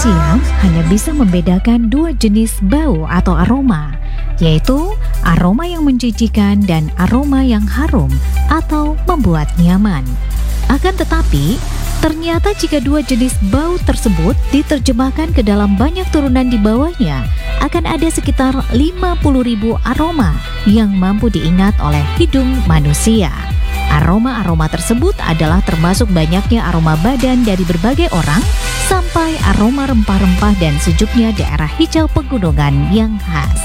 manusia hanya bisa membedakan dua jenis bau atau aroma, yaitu aroma yang menjijikan dan aroma yang harum atau membuat nyaman. Akan tetapi, ternyata jika dua jenis bau tersebut diterjemahkan ke dalam banyak turunan di bawahnya, akan ada sekitar 50.000 aroma yang mampu diingat oleh hidung manusia. Aroma-aroma tersebut adalah termasuk banyaknya aroma badan dari berbagai orang sampai aroma rempah-rempah dan sejuknya daerah hijau pegunungan yang khas.